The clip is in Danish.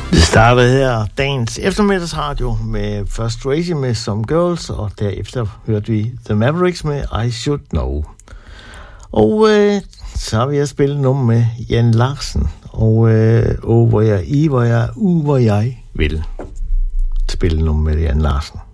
Det startede her dagens eftermiddagsradio med First Tracy med Some Girls, og derefter hørte vi The Mavericks med I Should Know. Og så har vi at spille nummer med Jan Larsen, og hvor jeg vil spille nummer med Jan Larsen.